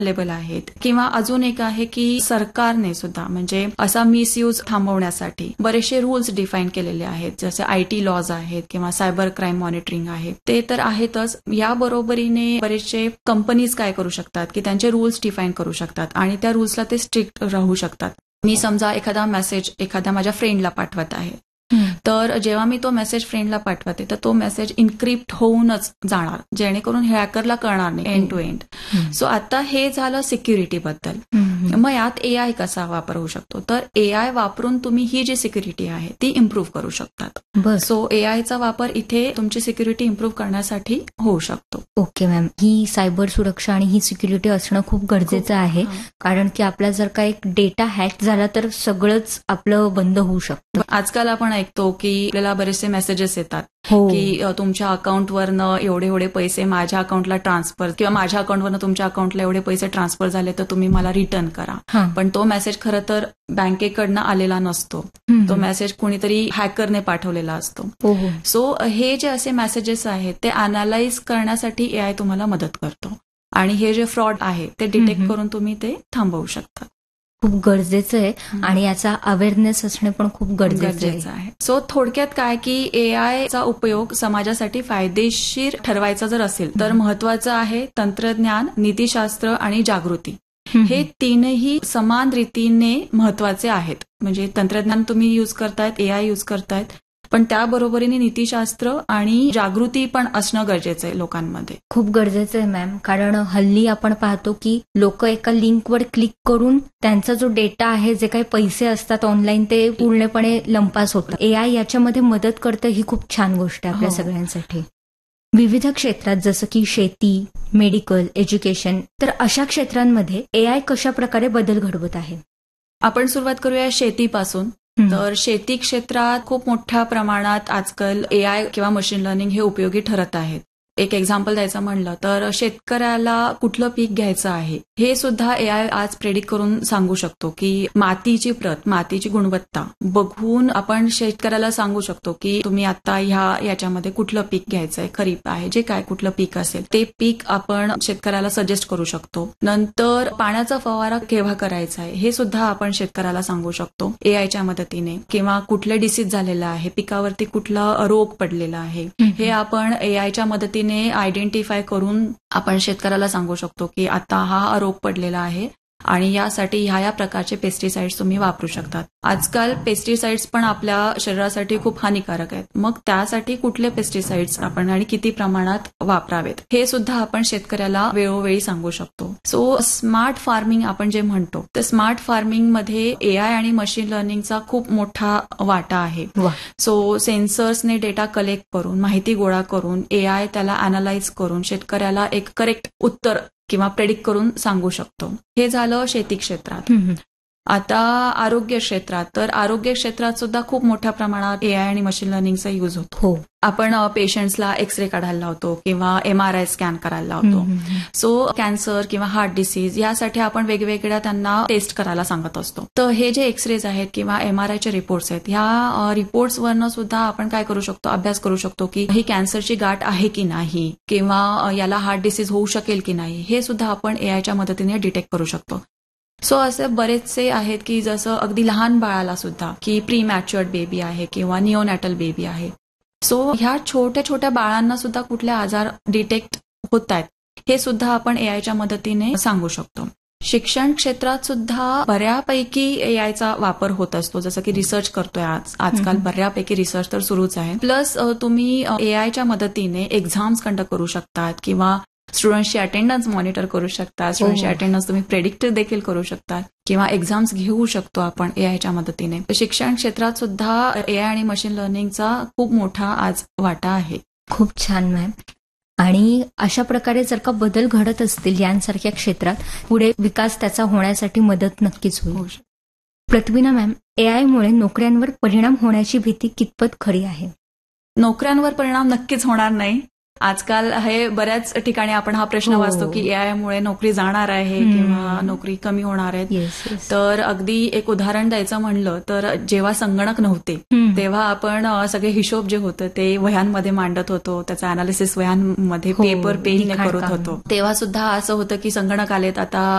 Available आहेत. किंवा अजून एक आहे की सरकारने सुद्धा म्हणजे असा मिसयूज थांबवण्यासाठी बरेचसे रूल्स डिफाईन केलेले आहेत, जसे IT लॉज आहेत किंवा सायबर क्राईम मॉनिटरिंग आहे, ते तर आहेतच. या बरोबरीने बरेचसे कंपनीज काय करू शकतात की त्यांचे रूल्स डिफाईन करू शकतात आणि त्या रूल्सला ते स्ट्रिक्ट राहू शकतात. मी समजा एखादा मेसेज एखाद्या माझ्या फ्रेंडला पाठवत आहे, तर जेव्हा मी तो मेसेज फ्रेंडला पाठवते तर तो मेसेज इन्क्रिप्ट होऊनच जाणार, जेणेकरून हॅकरला कळणार नाही एंड टू एंड. सो आता हे झालं सिक्युरिटीबद्दल. मग यात AI कसा वापर होऊ शकतो, तर AI वापरून तुम्ही ही जी सिक्युरिटी आहे ती इम्प्रूव्ह करू शकतात. सो AIचा वापर इथे तुमची सिक्युरिटी इम्प्रूव्ह करण्यासाठी होऊ शकतो. ओके मॅम, ही सायबर सुरक्षा आणि ही सिक्युरिटी असणं खूप गरजेचं आहे, कारण की आपला जर का एक डेटा हॅक झाला तर सगळंच आपलं बंद होऊ शकतं. आजकाल आपण ऐकतो की आपल्याला बरेचसे मेसेजेस येतात की तुमच्या अकाउंटवरनं एवढे पैसे माझ्या अकाउंटला ट्रान्सफर किंवा माझ्या अकाउंटवरनं तुमच्या अकाउंटला एवढे पैसे ट्रान्सफर झाले तर तुम्ही मला रिटर्न करा. पण तो मेसेज खरं तर बँकेकडनं आलेला नसतो, तो मेसेज कोणीतरी हॅकरने पाठवलेला असतो. सो हे जे असे मेसेजेस आहेत ते अनालाइज करण्यासाठी AI तुम्हाला मदत करतो आणि हे जे फ्रॉड आहे ते डिटेक्ट करून तुम्ही ते थांबवू शकता. खूप गरजेचं आहे आणि याचा अवेअरनेस असणे पण खूप गरजेचं आहे. सो थोडक्यात काय की AIचा उपयोग समाजासाठी फायदेशीर ठरवायचा जर असेल तर महत्वाचं आहे तंत्रज्ञान, नीतिशास्त्र आणि जागृती. हे तीनही समान रीतीने महत्वाचे आहेत. म्हणजे तंत्रज्ञान तुम्ही यूज करतायत, AI यूज करतायत, पण त्याबरोबरीने नीतिशास्त्र आणि जागृती पण असणं गरजेचं आहे लोकांमध्ये. खूप गरजेचं आहे मॅम, कारण हल्ली आपण पाहतो की लोक एका लिंकवर क्लिक करून त्यांचा जो डेटा आहे, जे काही पैसे असतात ऑनलाईन, ते पूर्णपणे लंपास होतात. AI याच्यामध्ये मदत करतं, ही खूप छान गोष्ट आहे आपल्या सगळ्यांसाठी. विविध क्षेत्रात जसं की शेती, मेडिकल, एज्युकेशन, तर अशा क्षेत्रांमध्ये AI कशा प्रकारे बदल घडवत आहे? आपण सुरुवात करूया शेतीपासून. तर शेती क्षेत्रात खूप मोठ्या प्रमाणात आजकाल AI किंवा मशीन लर्निंग हे उपयोगी ठरत आहेत. एक एक्झाम्पल द्यायचं म्हणलं तर शेतकऱ्याला कुठलं पीक घ्यायचं आहे हे सुद्धा AI आज प्रेडिक्ट करून सांगू शकतो की मातीची प्रत, मातीची गुणवत्ता बघून आपण शेतकऱ्याला सांगू शकतो की तुम्ही आता याच्यामध्ये कुठलं पीक घ्यायचंय, खरीप आहे, जे काय कुठलं पीक असेल ते पीक आपण शेतकऱ्याला सजेस्ट करू शकतो. नंतर पाण्याचा फवारा केव्हा करायचा आहे हे सुद्धा आपण शेतकऱ्याला सांगू शकतो AIच्या मदतीने. किंवा कुठले डिसीज झालेलं आहे, पिकावरती कुठला रोग पडलेला आहे हे आपण AIच्या मदतीने आयडेंटिफाय करून आपण शेतकऱ्याला सांगू शकतो की आता हा रोग पडलेला आहे आणि यासाठी ह्या प्रकारचे पेस्टिसाइड्स तुम्ही वापरू शकतात. आजकाल पेस्टिसाइड्स पण आपल्या शरीरासाठी खूप हानिकारक आहेत, मग त्यासाठी कुठले पेस्टिसाइड्स आपण आणि किती प्रमाणात वापरावेत हे सुद्धा आपण शेतकऱ्याला वेळोवेळी सांगू शकतो. सो स्मार्ट फार्मिंग आपण जे म्हणतो, तर स्मार्ट फार्मिंगमध्ये AI आणि मशीन लर्निंगचा खूप मोठा वाटा आहे. सो सेन्सर्सने डेटा कलेक्ट करून, माहिती गोळा करून AI त्याला अनालाइज करून शेतकऱ्याला एक करेक्ट उत्तर किंवा प्रेडिक्ट करून सांगू शकतो. हे झालं शेती क्षेत्रात. आता आरोग्य क्षेत्रात, तर आरोग्य क्षेत्रात सुद्धा खूप मोठ्या प्रमाणात AI आणि मशीन लर्निंगचा यूज होतो. आपण पेशंट्सला एक्सरे काढायला लावतो किंवा MRI स्कॅन करायला लावतो. सो कॅन्सर किंवा हार्ट डिसीज यासाठी आपण वेगवेगळ्या त्यांना टेस्ट करायला सांगत असतो. तर हे जे एक्सरेज आहेत किंवा MRIचे रिपोर्ट्स आहेत, ह्या रिपोर्ट्सवरनं सुद्धा आपण काय करू शकतो, अभ्यास करू शकतो की ही कॅन्सरची गाठ आहे की नाही किंवा याला हार्ट डिसीज होऊ शकेल की नाही हे सुद्धा आपण AIच्या मदतीने डिटेक्ट करू शकतो. सो असे बरेचसे आहेत की जसं अगदी लहान बाळाला सुद्धा की प्री मॅच्युअर्ड बेबी आहे किंवा निओनॅटल बेबी आहे. सो ह्या छोट्या छोट्या बाळांना सुद्धा कुठले आजार डिटेक्ट होत आहेत हे सुद्धा आपण AIच्या मदतीने सांगू शकतो. शिक्षण क्षेत्रात सुद्धा बऱ्यापैकी AIचा वापर होत असतो, जसं की रिसर्च करतोय आजकाल बऱ्यापैकी रिसर्च तर सुरूच आहे. प्लस तुम्ही AIच्या मदतीने एक्झाम्स कंडक्ट करू शकतात किंवा स्टुडंट्सची अटेंडन्स मॉनिटर करू शकता, स्टुडंट्सची अटेंडन्स तुम्ही प्रेडिक्ट देखील करू शकता किंवा एक्झाम्स घेऊ शकतो आपण AIच्या मदतीने. शिक्षण क्षेत्रात सुद्धा AI आणि मशीन लर्निंगचा खूप मोठा आज वाटा आहे. खूप छान मॅम. आणि अशा प्रकारे जर का बदल घडत असतील यांसारख्या क्षेत्रात, पुढे विकास त्याचा होण्यासाठी मदत नक्कीच होईल. प्रतिबिना मॅम, AIमुळे नोकऱ्यांवर परिणाम होण्याची भीती कितपत खरी आहे? नोकऱ्यांवर परिणाम नक्कीच होणार नाही. आजकाल हे बऱ्याच ठिकाणी आपण हा प्रश्न वाचतो की AIमुळे नोकरी जाणार आहे किंवा नोकरी कमी होणार आहे. तर अगदी एक उदाहरण द्यायचं म्हणलं तर जेव्हा संगणक नव्हते तेव्हा आपण सगळे हिशोब जे होतं ते वह्यांमध्ये मांडत होतो, त्याचं अनालिसिस वह्यांमध्ये पेपर पेनने करत होतो. तेव्हा सुद्धा असं होतं की संगणक आलेत, आता